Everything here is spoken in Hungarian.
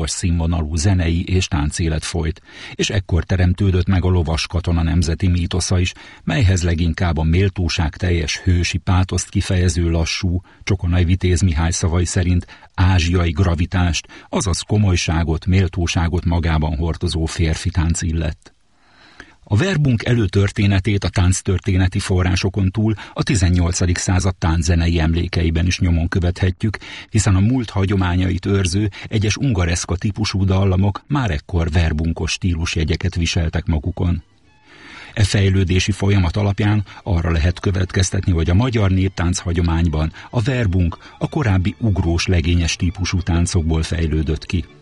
magas színvonalú zenei és táncélet folyt, és ekkor teremtődött meg a lovas katona nemzeti mítosza is, melyhez leginkább a méltóság teljes hősi pátoszt kifejező lassú, Csokonai Vitéz Mihály szavai szerint ázsiai gravitást, azaz komolyságot, méltóságot magában hordozó férfi tánc illett. A verbunk előtörténetét a tánctörténeti forrásokon túl a 18. század tánczenei emlékeiben is nyomon követhetjük, hiszen a múlt hagyományait őrző egyes ungareszka típusú dallamok már ekkor verbunkos stílusjegyeket viseltek magukon. E fejlődési folyamat alapján arra lehet következtetni, hogy a magyar néptánc hagyományban a verbunk a korábbi ugrós legényes típusú táncokból fejlődött ki.